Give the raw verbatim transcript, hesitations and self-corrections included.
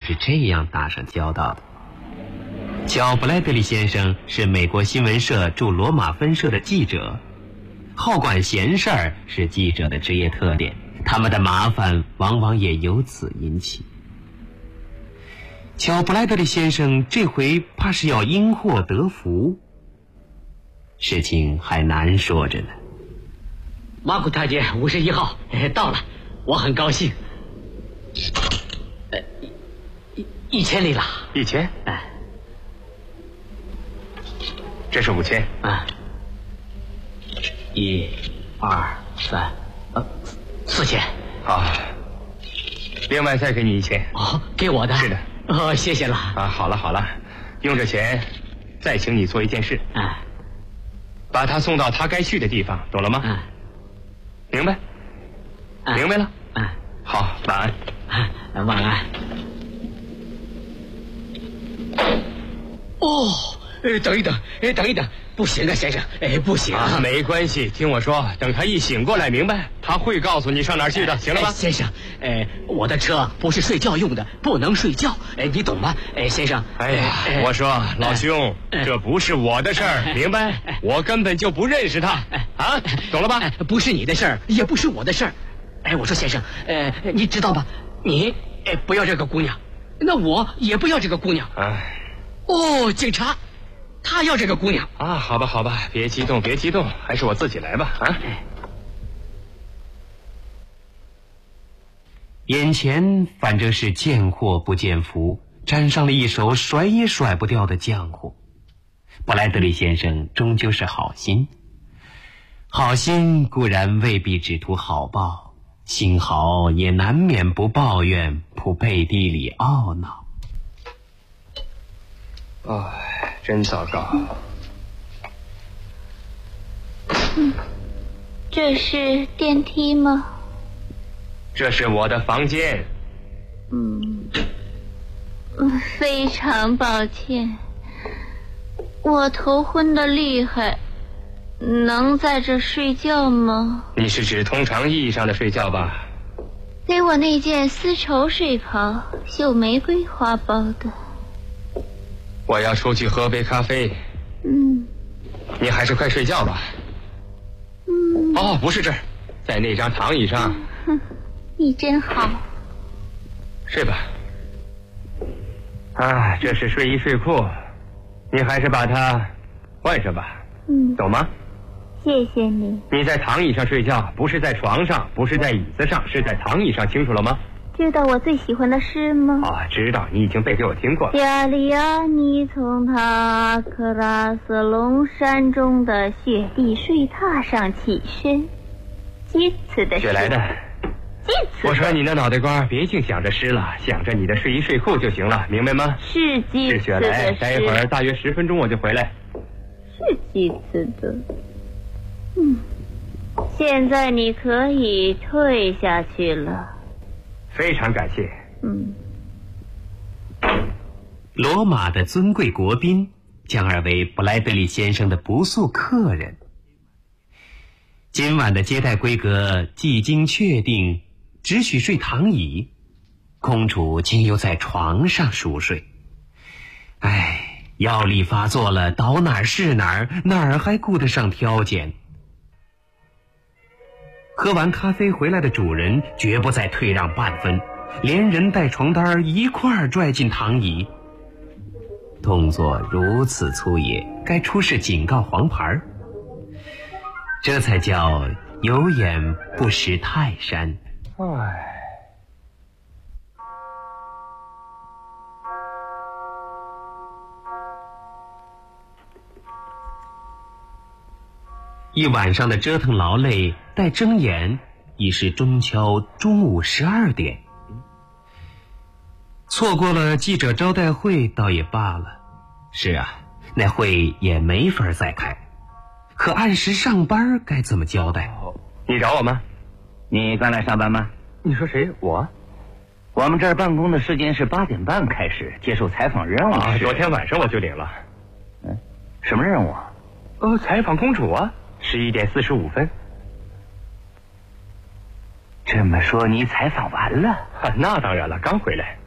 就是这样打上交道的。乔布莱德利先生是美国新闻社驻罗马分社的记者，好管闲事儿是记者的职业特点，他们的麻烦往往也由此引起。乔布莱德利先生这回怕是要因祸得福，事情还难说着呢。 马古太监五十一号到了，我很高兴。呃，一一千里了。 一千？ 哎， 这是五千。 啊，一、二、三，呃，四千。 好，另外再给你一千。 哦，给我的？ 是的。 哦，谢谢了。 啊，好了好了，用这钱再请你做一件事。 哎， 把他送到他该去的地方，懂了吗？ 哎， 明白？ 哎明白了。 哎， 好，晚安。 哎，晚安。哦，哎，等一等，哎，等一等，不行啊，先生，哎，不行啊。 啊，没关系，听我说，等他一醒过来，明白，他会告诉你上哪儿去的，行了吧？ 哎，先生，哎，我的车不是睡觉用的，不能睡觉，哎，你懂吗？哎，先生。 哎呀，哎、我说老兄，哎、这不是我的事儿，哎、明白？哎、我根本就不认识他，哎、啊，懂了吧？ 哎，不是你的事儿，也不是我的事儿。哎，我说先生，呃，你知道吧？你哎不要这个姑娘，那我也不要这个姑娘。 哎， 哦，警察。他要这个姑娘啊！好吧，好吧，别激动，别激动，还是我自己来吧。啊！ 眼前反正是见祸不见福，沾上了一手甩也甩不掉的浆糊。布莱德利先生终究是好心，好心固然未必只图好报，心好也难免不抱怨，不背地里懊恼。 哎，真糟糕。 嗯，这是电梯吗？ 这是我的房间。 嗯，非常抱歉，我头昏得厉害，能在这睡觉吗？ 你是指通常意义上的睡觉吧？ 给我那件丝绸睡袍，绣玫瑰花苞的。 我要出去喝杯咖啡。 嗯， 你还是快睡觉吧。 嗯， 哦，不是这儿，在那张躺椅上。 哼，你真好。 睡吧。啊，这是睡衣睡裤，你还是把它换上吧。 嗯， 懂吗？ 谢谢你。 你在躺椅上睡觉，不是在床上，不是在椅子上，是在躺椅上，清楚了吗？ 知道我最喜欢的诗吗？ 啊，知道，你已经背给我听过了。 亚利亚尼从塔克拉斯隆山中的雪地睡榻上起身，基此的雪来的。 基此。 我说你那脑袋瓜别净想着诗了，想着你的睡衣睡裤就行了，明白吗？ 是基是雪来，待一会儿大约十分钟我就回来。 是基此的。嗯，现在你可以退下去了。 非常感谢。 嗯， 罗马的尊贵国宾将二位布莱德利先生的不速客人。今晚的接待规格既经确定，只许睡躺椅，公主竟又在床上熟睡。唉，药力发作了，倒哪儿是哪儿，哪儿还顾得上挑拣？喝完咖啡回来的主人绝不再退让半分，连人带床单一块儿拽进躺椅。动作如此粗野，该出示警告黄牌，这才叫有眼不识泰山。 唉， 一晚上的折腾劳累，待睁眼已是中敲中午十二点。错过了记者招待会倒也罢了，是啊，那会也没法再开。可按时上班该怎么交代？ 你找我吗？ 你刚来上班吗？ 你说谁？我？ 我们这儿办公的时间是八点半开始，接受采访任务。 啊，昨天晚上我就领了。 嗯，什么任务啊？ 呃，采访公主啊，十一点四十五分。 这么说你采访完了？ 啊，那当然了，刚回来。